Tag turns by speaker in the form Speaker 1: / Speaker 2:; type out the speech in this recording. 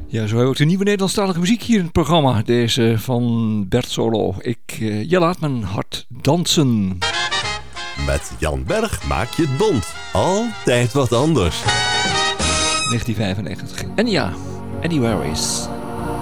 Speaker 1: Ja, zo hoort de nieuwe Nederlandstalige muziek hier in het programma. Deze van Bert Solo. Je laat mijn hart dansen.
Speaker 2: Met Jan Berg maak je het bond. Altijd wat anders.
Speaker 1: 1995. En ja, Anywhere is...